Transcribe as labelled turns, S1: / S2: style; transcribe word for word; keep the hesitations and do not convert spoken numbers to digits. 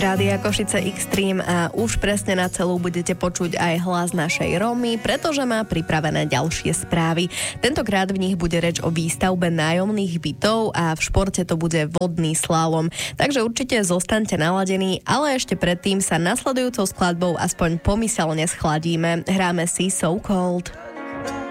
S1: Rádia Košice Extreme a už presne na celú budete počuť aj hlas našej Romy, pretože má pripravené ďalšie správy. Tentokrát v nich bude reč o výstavbe nájomných bytov a v športe to bude vodný slalom. Takže určite zostaňte naladení, ale ešte predtým sa nasledujúcou skladbou aspoň pomyselne schladíme. Hráme si So Cold.